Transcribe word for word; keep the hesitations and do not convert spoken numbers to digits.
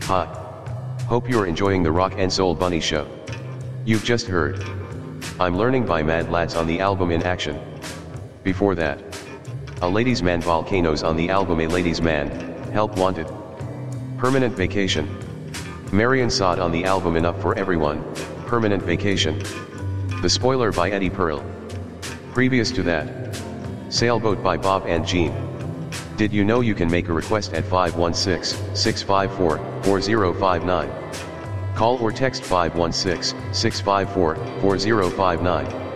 Hi. Hope you're enjoying the Rock and Soul Bunny Show. You've just heard I'm Learning by Mad Lads on the album In Action. Before that, A Ladies Man Volcanoes on the album A Ladies Man, Help Wanted. Permanent Vacation. Marion Saad on the album Enough for Everyone, Permanent Vacation. The Spoiler by Eddie Pearl. Previous to that, Sailboat by Bob and Jean. Did you know you can make a request at five one six, six five four, four zero five nine? Call or text five one six, six five four, four zero five nine.